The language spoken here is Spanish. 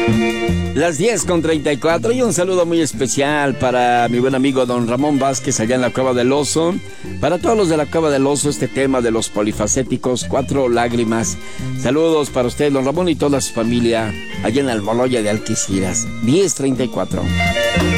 Las 10:34 y un saludo muy especial para mi buen amigo don Ramón Vázquez allá en la Cueva del Oso. Para todos los de la Cueva del Oso, este tema de los polifacéticos, 4 lágrimas. Saludos para usted, don Ramón, y toda su familia allá en Almoloya de Algeciras. 10:34.